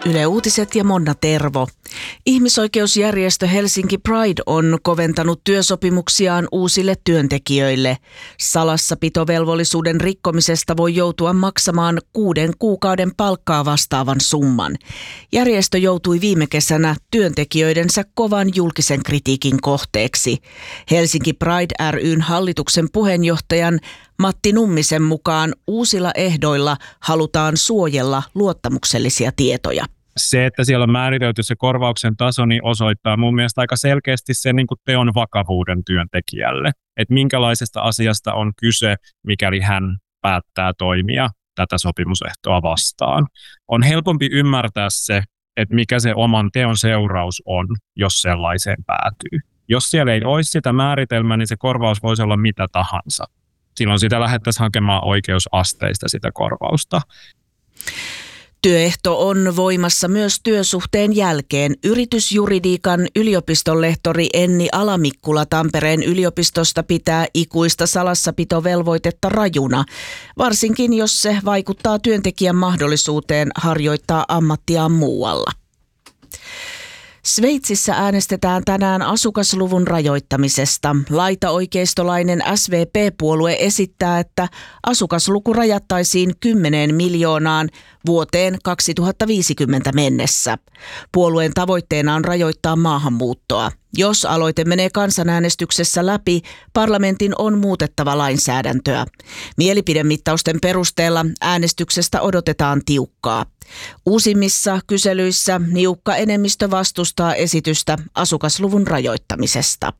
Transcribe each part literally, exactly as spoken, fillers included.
Yle Uutiset ja Monna Tervo. Ihmisoikeusjärjestö Helsinki Pride on koventanut työsopimuksiaan uusille työntekijöille. Salassapitovelvollisuuden rikkomisesta voi joutua maksamaan kuuden kuukauden palkkaa vastaavan summan. Järjestö joutui viime kesänä työntekijöidensä kovan julkisen kritiikin kohteeksi. Helsinki Pride ry:n hallituksen puheenjohtajan Matti Nummisen mukaan uusilla ehdoilla halutaan suojella luottamuksellisia tietoja. Se, että siellä on määritelty se korvauksen taso, niin osoittaa mun mielestä aika selkeästi sen niin kuin teon vakavuuden työntekijälle. Että minkälaisesta asiasta on kyse, mikäli hän päättää toimia tätä sopimusehtoa vastaan. On helpompi ymmärtää se, että mikä se oman teon seuraus on, jos sellaiseen päätyy. Jos siellä ei olisi sitä määritelmää, niin se korvaus voisi olla mitä tahansa. Silloin sitä lähdettäisiin hakemaan oikeusasteista sitä korvausta. Työehto on voimassa myös työsuhteen jälkeen. Yritysjuridiikan yliopistonlehtori Enni Alamikkula Tampereen yliopistosta pitää ikuista salassapitovelvoitetta rajuna, varsinkin jos se vaikuttaa työntekijän mahdollisuuteen harjoittaa ammattiaan muualla. Sveitsissä äänestetään tänään asukasluvun rajoittamisesta. Laitaoikeistolainen S V P-puolue esittää, että asukasluku rajattaisiin kymmeneen miljoonaan vuoteen kaksituhattaviisikymmentä mennessä. Puolueen tavoitteena on rajoittaa maahanmuuttoa. Jos aloite menee kansanäänestyksessä läpi, parlamentin on muutettava lainsäädäntöä. Mielipidemittausten perusteella äänestyksestä odotetaan tiukkaa. Uusimmissa kyselyissä niukka enemmistö vastustaa esitystä asukasluvun rajoittamisesta.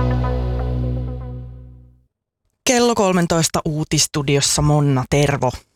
Kello kolmetoista Uutistudiossa Monna Tervo.